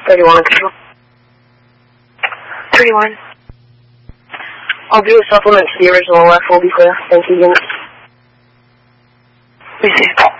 31 control. 31. I'll do a supplement to the original left, will be clear. Thank you, units. Received.